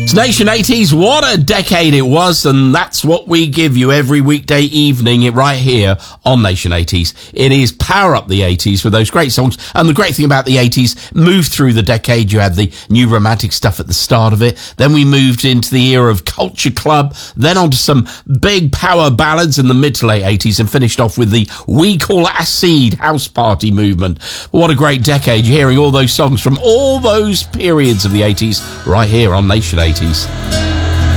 It's Nation 80s. What a decade it was, and that's what we give you every weekday evening right here on Nation 80s. It is Power Up the 80s with those great songs. And the great thing about the 80s, moved through the decade. You had the new romantic stuff at the start of it. Then we moved into the era of Culture Club. Then on to some big power ballads in the mid to late 80s, and finished off with the We Call Acid house party movement. What a great decade. You're hearing all those songs from all those periods of the 80s right here on Nation 80s.